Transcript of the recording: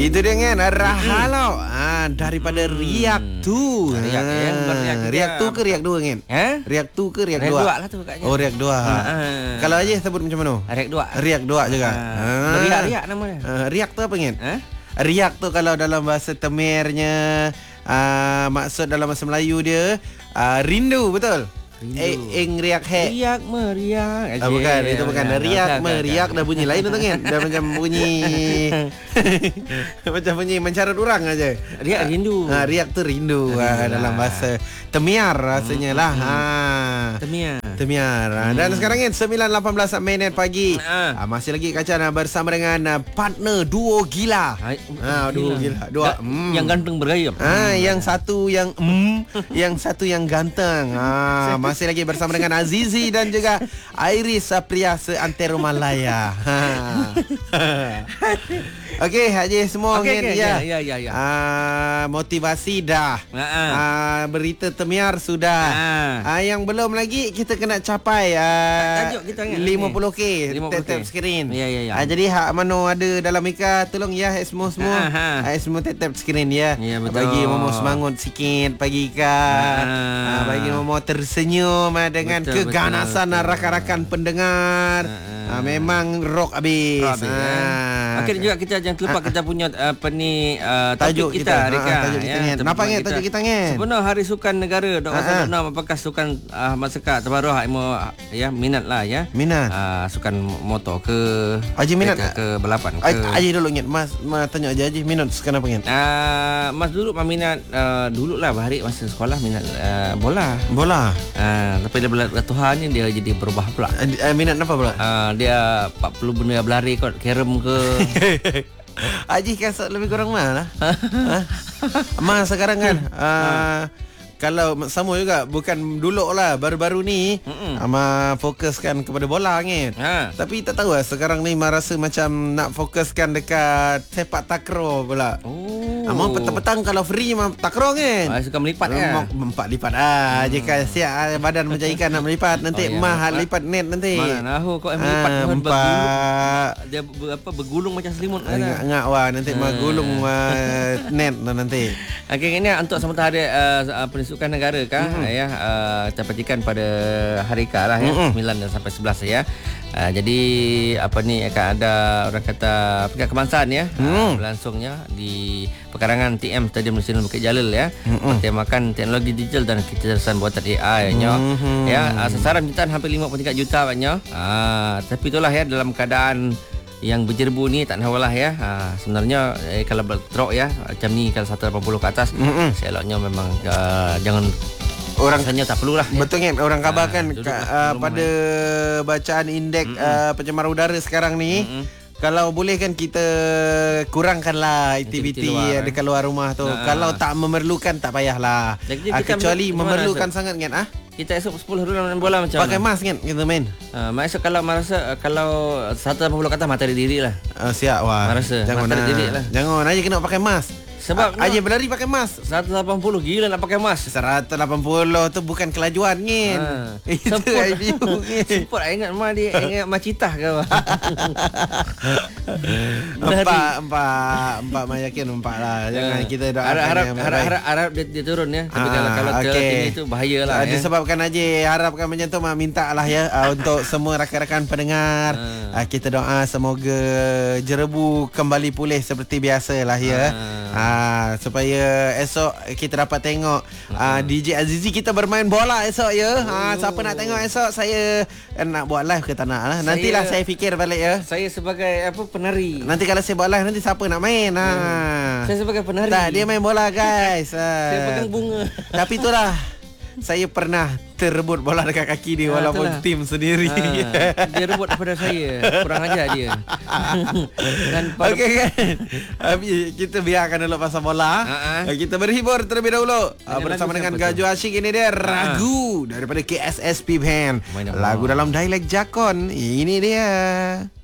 Itu dia kan Rahalo daripada Riak tu. Riak tu ke Riak 2 kan? Riak tu ke Riak 2? Riak 2 lah tu katnya. Oh Riak 2. Kalau aja sebut macam mana? Riak 2. Riak 2 juga. Riak nama dia. Riak tu apa kan? Riak tu kalau dalam bahasa Temirnya, maksud dalam bahasa Melayu dia rindu, betul? Eng riak he. Riak meriak. Bukan, itu bukan. Riak meriak dah bunyi lain tu kan. Dah macam bunyi macam bunyi mencarut orang aja. Riak rindu. Riak tu rindu dalam bahasa Temiar rasanya lah. Temiar. Dan sekarang kan 9.18 minit pagi. Masih lagi Kacan bersama dengan partner duo gila. Duo gila. Dua yang ganteng bergaya. Yang satu yang yang satu yang ganteng. Masih lagi bersama dengan Azizi dan juga Iris Sapria seantero Malaya. Okey, Haji semua ya. Motivasi dah. Berita Temiar sudah. Yang belum lagi kita kena capai 50k tap screen. Jadi hak mana ada dalam Mika tolong ya semua. Semua tap screen ya. Bagi Momo semangat sikit pagi bagi Momo tersenyum dengan keganasan rakan-rakan pendengar. Memang rock habis. Akhirnya juga kita jangan terlupa kita punya tajuk kita tajuk kita ni. Kenapa ni tajuk kita ni? Sebenar Hari Sukan Negara 26 apakah sukan masyarakat terbaru minat lah ya. Minat. Sukan motor ke Haji minat ke balapan ke. Haji dulu ingat Mas tanya aja Haji minat sukan apa ingat? Mas dulu minat dululah hari masa sekolah minat bola. Tapi dia belajar Tuhan ni dia jadi berubah pula. Minat apa pula? Dia 40 benda berlari kot, kerem ke. Haji kasut lebih kurang mana? Mas sekarang kan kalau sama juga bukan dulu lah baru-baru ni fokuskan kepada bola kan. Tapi tak tahu lah sekarang ni rasa macam nak fokuskan dekat sepak takraw pula. Mau petang-petang kalau free takraw kan. Suka melipat kan. Empat lipat jika siap badan macam ikan nak melipat nanti mahal lipat net nanti. Mana tahu kau melipat dia bergulung macam selimut kan. Ngak wah nanti gulung net nanti. Okey ini untuk sementara Sukan Negara kita perhatikan pada hari lah 9 dan sampai 11 ya. Jadi akan ada orang kata peringkat kebangsaan berlangsungnya di pekarangan TM Stadium Nasional Bukit Jalil ya. Bertemakan teknologi digital dan kecerdasan buatan AI sasaran jutaan hampir 53 juta banyak. Tapi itulah ya dalam keadaan yang berjerbu ni tak nawalah ya. Sebenarnya kalau bertrok macam ni kalau 180 ke atas seloknya memang jangan orang hanya tak perlulah. Betul kan orang kabarkan pada bacaan indeks pencemaran udara sekarang ni kalau boleh kan kita kurangkanlah aktiviti dekat luar rumah tu. Kalau tak memerlukan tak payahlah. Kecuali memerlukan sangat kan kita esok 10 hari main bola macam pakai mask kan kita main. Esok kalau kalau 180 kata mata diri lah. Siap wah. Jangan diri lah. Jangan aja kena pakai mask. Sebab aja berlari pakai mask 180 gila nak pakai mask. 180 tu bukan kelajuan kan. Itu IBU kan. Semput ingat dia ingat macitah ke apa. Empat yakin empat lah. Jangan kita harap dia turun ya. Tapi kalau tinggi tu bahayalah. Disebabkan aja harapkan macam tu minta lah ya untuk semua rakan-rakan pendengar. Kita doa semoga jerebu kembali pulih seperti biasa lah ya. Supaya esok kita dapat tengok DJ Azizi kita bermain bola esok ya. Siapa nak tengok esok saya nak buat live ke tak nak lah. Nantilah saya fikir balik ya. Saya sebagai penari. Nanti kalau saya buat live nanti siapa nak main Saya sebagai penari. Tak, dia main bola guys. Saya pegang bunga. Tapi itulah saya pernah terebut bola dekat kaki dia walaupun tim sendiri. Dia rebut daripada saya. Kurang ajar dia. Okey kan. Kita biarkan dulu pasal bola. Kita berhibur terlebih dahulu bersama dengan Gaju Asyik. Ini dia Ragu daripada KSSP Band. Lagu dalam dialek Jakon. Ini dia.